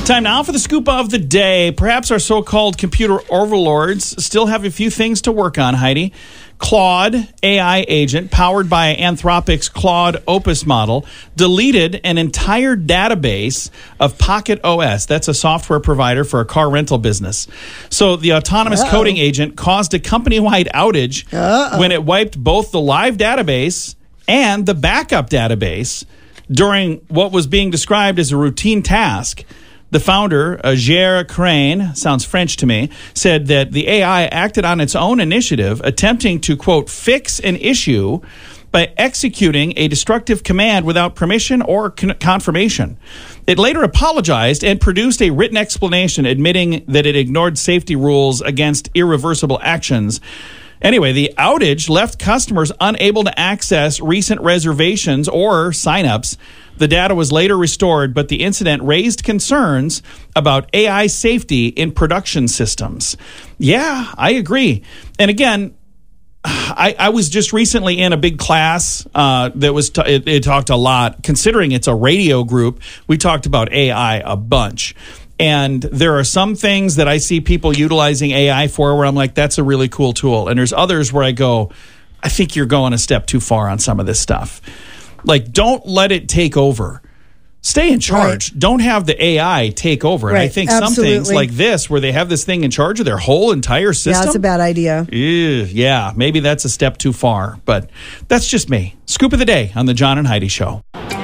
Time now for the scoop of the day. Perhaps our so-called computer overlords still have a few things to work on, Heidi. Claude, AI agent, powered by Anthropic's Claude Opus model, deleted an entire database of Pocket OS. That's a software provider for a car rental business. So the autonomous coding agent caused a company-wide outage when it wiped both the live database and the backup database during what was being described as a routine task. The founder, Gérard Crane, sounds French to me, said that the AI acted on its own initiative, attempting to, quote, fix an issue by executing a destructive command without permission or confirmation. It later apologized and produced a written explanation admitting that it ignored safety rules against irreversible actions. Anyway, the outage left customers unable to access recent reservations or signups. The data was later restored, but the incident raised concerns about AI safety in production systems. Yeah, I agree. And again, I was just recently in a big class that was it talked a lot. Considering it's a radio group, we talked about AI a bunch. And there are some things that I see people utilizing AI for where I'm like, that's a really cool tool. And there's others where I go, I think you're going a step too far on some of this stuff. Like, don't let it take over. Stay in charge. Right. Don't have the AI take over. And I think some things like this, where they have this thing in charge of their whole entire system. Yeah, that's a bad idea. Yeah, maybe that's a step too far. But that's just me. Scoop of the day on the John and Heidi Show.